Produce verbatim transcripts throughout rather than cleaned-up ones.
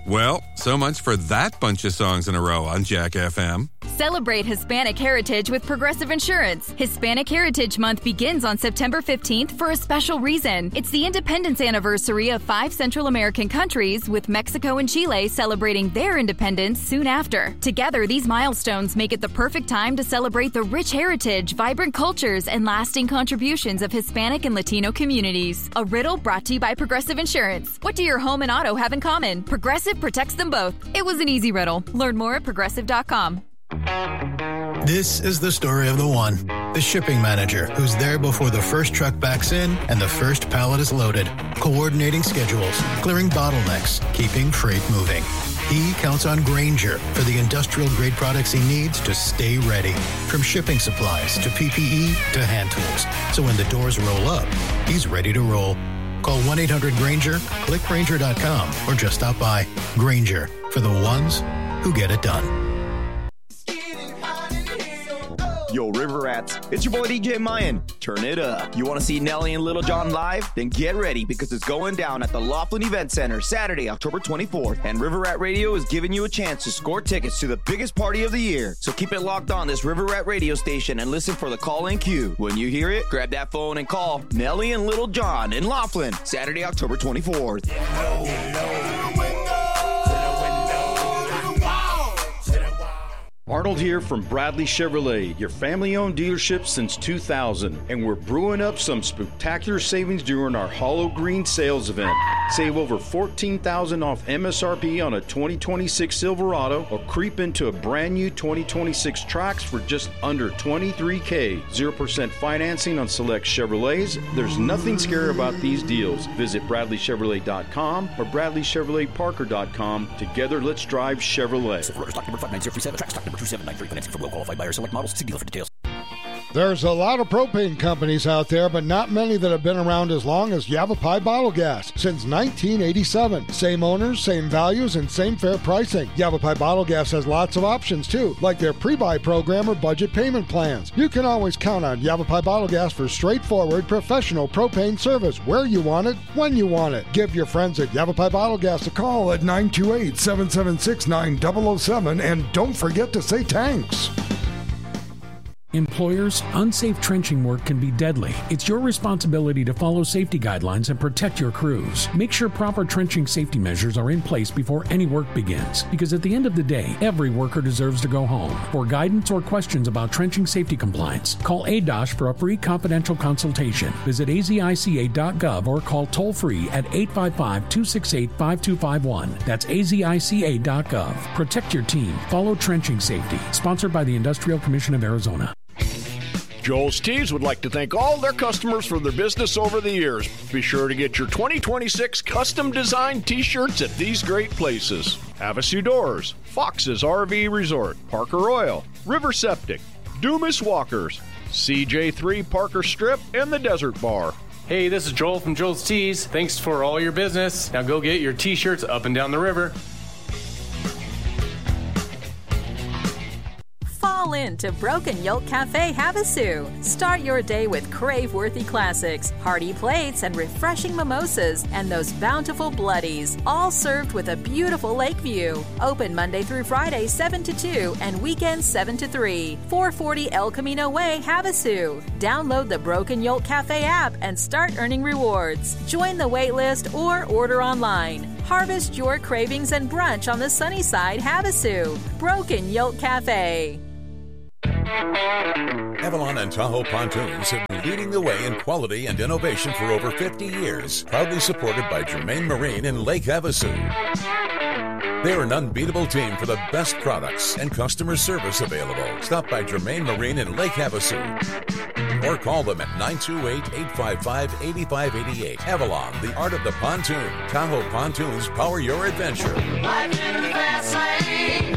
Well, so much for that bunch of songs in a row on Jack F M. Celebrate Hispanic Heritage with Progressive Insurance. Hispanic Heritage Month begins on September fifteenth for a special reason. It's the independence anniversary of five Central American countries, with Mexico and Chile celebrating their independence soon after. Together, these milestones make it the perfect time to celebrate the rich heritage, vibrant cultures, and lasting contributions of Hispanic and Latino communities. A riddle brought to you by Progressive Insurance. What do your home and auto have in common? Progressive protects them both. It was an easy riddle. Learn more at progressive dot com. This is the story of the one, the shipping manager, who's there before the first truck backs in and the first pallet is loaded, coordinating schedules, clearing bottlenecks, keeping freight moving. He counts on Grainger for the industrial-grade products he needs to stay ready, from shipping supplies to P P E to hand tools. So when the doors roll up, he's ready to roll. Call one eight hundred Grainger, click Grainger dot com, or just stop by. Grainger, for the ones who get it done. Yo, River Rats, it's your boy D J Mayan. Turn it up. You want to see Nelly and Little John live? Then get ready, because it's going down at the Laughlin Event Center Saturday, October twenty-fourth. And River Rat Radio is giving you a chance to score tickets to the biggest party of the year. So keep it locked on this River Rat radio station and listen for the call-in queue. When you hear it, grab that phone and call Nelly and Little John in Laughlin, Saturday, October twenty-fourth. Hello, hello. Arnold here from Bradley Chevrolet, your family-owned dealership since two thousand, and we're brewing up some spectacular savings during our Hollow Green sales event. Save over fourteen thousand dollars off M S R P on a twenty twenty-six Silverado, or creep into a brand new twenty twenty-six Trax for just under twenty-three thousand dollars. zero percent financing on select Chevrolets. There's nothing scary about these deals. Visit Bradley Chevrolet dot com or Bradley Chevrolet Parker dot com. Together, let's drive Chevrolet. Stock number five nine zero three seven, Trax stock number two seven nine three, financing for well-qualified buyers. Select models. See dealer for details. There's a lot of propane companies out there, but not many that have been around as long as Yavapai Bottle Gas. Since nineteen eighty-seven. Same owners, same values, and same fair pricing. Yavapai Bottle Gas has lots of options, too, like their pre-buy program or budget payment plans. You can always count on Yavapai Bottle Gas for straightforward, professional propane service where you want it, when you want it. Give your friends at Yavapai Bottle Gas a call at nine two eight, seven seven six, nine zero zero seven, and don't forget to say thanks. Employers, unsafe trenching work can be deadly. It's your responsibility to follow safety guidelines and protect your crews. Make sure proper trenching safety measures are in place before any work begins, because at the end of the day, every worker deserves to go home. For guidance or questions about trenching safety compliance, call A D O S H for a free confidential consultation. Visit A Z I C A dot gov or call toll-free at eight five five, two six eight, five two five one. That's A Z I C A dot gov. Protect your team. Follow trenching safety. Sponsored by the Industrial Commission of Arizona. Joel's Tees would like to thank all their customers for their business over the years. Be sure to get your twenty twenty-six custom designed t-shirts at these great places: Havasu Doors, Fox's R V Resort, Parker Oil, River Septic, Dumas Walkers, C J three Parker Strip, and the Desert Bar. Hey, this is Joel from Joel's Tees. Thanks for all your business. Now go get your t-shirts up and down the river. Fall into Broken Yoke Cafe Havasu. Start your day with crave-worthy classics, hearty plates, and refreshing mimosas, and those bountiful bloodies, all served with a beautiful lake view. Open Monday through Friday, seven to two, and weekends, seven to three. four forty El Camino Way, Havasu. Download the Broken Yoke Cafe app and start earning rewards. Join the waitlist or order online. Harvest your cravings and brunch on the sunny side, Havasu. Broken Yoke Cafe. Avalon and Tahoe Pontoons have been leading the way in quality and innovation for over fifty years, proudly supported by Germain Marine in Lake Havasu. They're an unbeatable team for the best products and customer service available. Stop by Germain Marine in Lake Havasu or call them at nine two eight, eight five five, eight five eight eight. Avalon, the art of the pontoon. Tahoe Pontoons power your adventure. Life in the fast lane.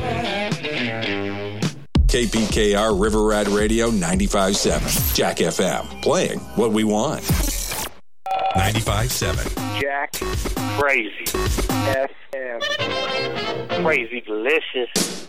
K P K R River Rat Radio ninety-five point seven. Jack F M. Playing what we want. ninety-five point seven. Jack Crazy F M. Crazy Delicious.